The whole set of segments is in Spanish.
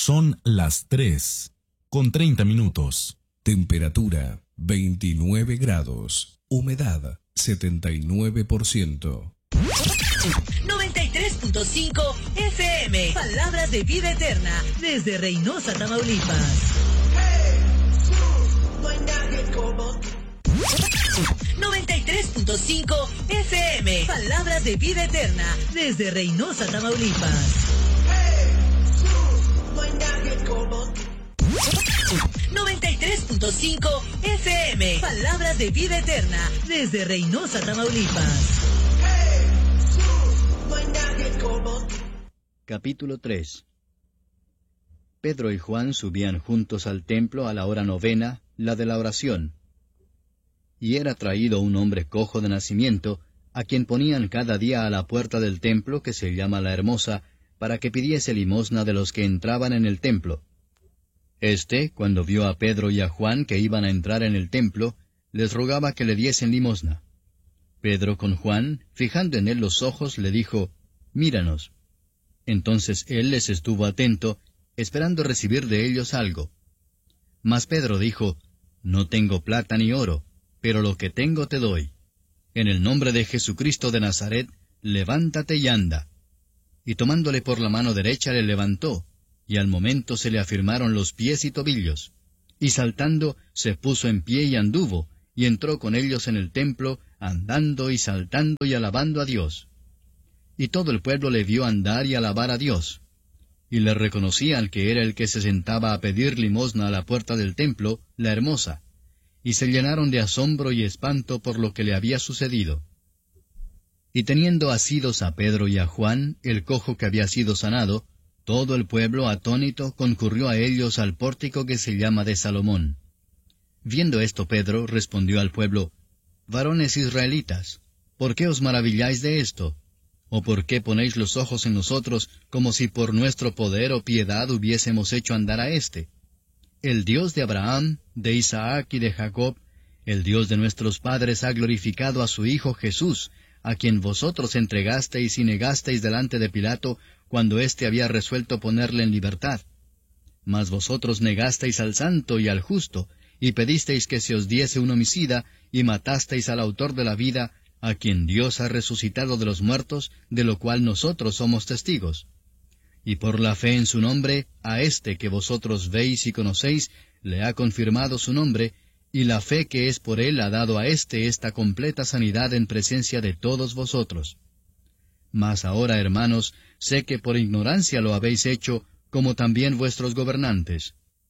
Son las 3:30. Temperatura 29 grados. Humedad 79%. 93.5 FM. Palabras de vida eterna. Desde Reynosa, Tamaulipas. 93.5 FM. Palabras de vida eterna. Desde Reynosa, Tamaulipas. 93.5 FM. Palabras de vida eterna. Desde Reynosa, Tamaulipas. Capítulo 3. Pedro y Juan subían juntos al templo a la hora novena, la de la oración. Y era traído un hombre cojo de nacimiento, a quien ponían cada día a la puerta del templo, que se llama la Hermosa, para que pidiese limosna de los que entraban en el templo. Este, cuando vio a Pedro y a Juan que iban a entrar en el templo, les rogaba que le diesen limosna. Pedro con Juan, fijando en él los ojos, le dijo, «Míranos». Entonces él les estuvo atento, esperando recibir de ellos algo. Mas Pedro dijo, «No tengo plata ni oro, pero lo que tengo te doy. En el nombre de Jesucristo de Nazaret, levántate y anda». Y tomándole por la mano derecha le levantó, y al momento se le afirmaron los pies y tobillos. Y saltando, se puso en pie y anduvo, y entró con ellos en el templo, andando y saltando y alabando a Dios. Y todo el pueblo le vio andar y alabar a Dios. Y le reconocían que era el que se sentaba a pedir limosna a la puerta del templo, la Hermosa. Y se llenaron de asombro y espanto por lo que le había sucedido. Y teniendo asidos a Pedro y a Juan, el cojo que había sido sanado, todo el pueblo atónito concurrió a ellos al pórtico que se llama de Salomón. Viendo esto Pedro respondió al pueblo, «Varones israelitas, ¿por qué os maravilláis de esto? ¿O por qué ponéis los ojos en nosotros como si por nuestro poder o piedad hubiésemos hecho andar a éste? El Dios de Abraham, de Isaac y de Jacob, el Dios de nuestros padres ha glorificado a su Hijo Jesús, a quien vosotros entregasteis y negasteis delante de Pilato, cuando éste había resuelto ponerle en libertad. Mas vosotros negasteis al santo y al justo, y pedisteis que se os diese un homicida, y matasteis al autor de la vida, a quien Dios ha resucitado de los muertos, de lo cual nosotros somos testigos. Y por la fe en su nombre, a éste que vosotros veis y conocéis, le ha confirmado su nombre, y la fe que es por él ha dado a éste esta completa sanidad en presencia de todos vosotros. Mas ahora, hermanos, sé que por ignorancia lo habéis hecho, como también vuestros gobernantes.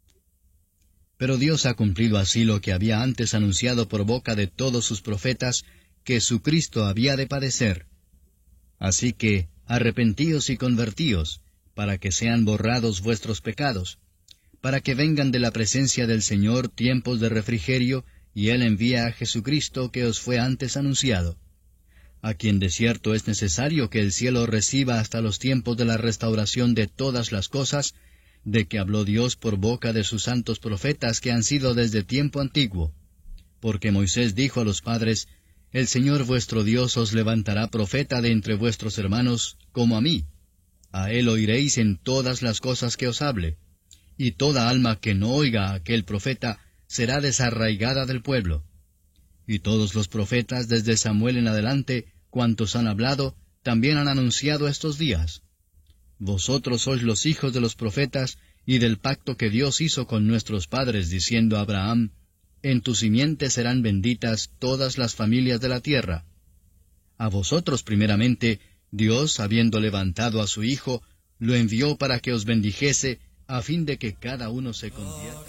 Pero Dios ha cumplido así lo que había antes anunciado por boca de todos sus profetas, que su Cristo había de padecer. Así que, arrepentíos y convertíos, para que sean borrados vuestros pecados, para que vengan de la presencia del Señor tiempos de refrigerio, y Él envía a Jesucristo que os fue antes anunciado, a quien de cierto es necesario que el cielo reciba hasta los tiempos de la restauración de todas las cosas, de que habló Dios por boca de sus santos profetas que han sido desde tiempo antiguo. Porque Moisés dijo a los padres, «El Señor vuestro Dios os levantará profeta de entre vuestros hermanos, como a mí. A él oiréis en todas las cosas que os hable. Y toda alma que no oiga a aquel profeta será desarraigada del pueblo». Y todos los profetas, desde Samuel en adelante, cuantos han hablado, también han anunciado estos días. Vosotros sois los hijos de los profetas, y del pacto que Dios hizo con nuestros padres, diciendo a Abraham, «En tu simiente serán benditas todas las familias de la tierra». A vosotros primeramente, Dios, habiendo levantado a su Hijo, lo envió para que os bendijese, a fin de que cada uno se convierta.